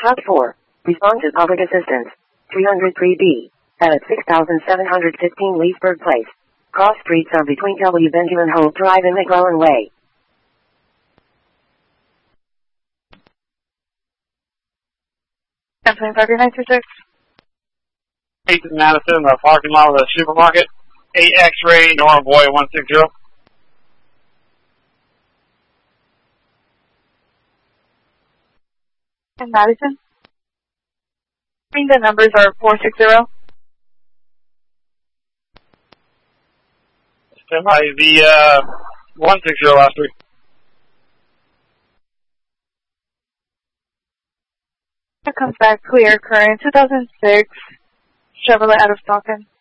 Top 4. Respond to public assistance. 303B. At 6715 Leesburg Place. Cross streets are between W. Benjamin Hope Drive and McClellan Way. Campaign 5926. 8 to Madison, the parking lot of the supermarket. 8 X-ray, Nora Boy 160. In Madison. I think the numbers are 460. Stand by the 160 last week. It comes back clear. Current 2006 Chevrolet out of Stockton.